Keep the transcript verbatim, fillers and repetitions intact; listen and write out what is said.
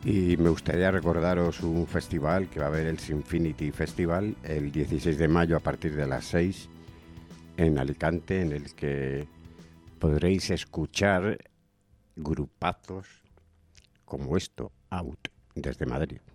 Y me gustaría recordaros un festival que va a haber, el Sinfinity Festival, el dieciséis de mayo a partir de las seis en Alicante, en el que podréis escuchar grupazos como esto, Out, desde Madrid.